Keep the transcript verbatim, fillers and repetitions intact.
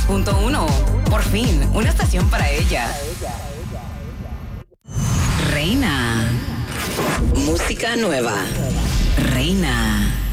punto uno. Por fin, una estación para ella. Reina. Música nueva. Reina.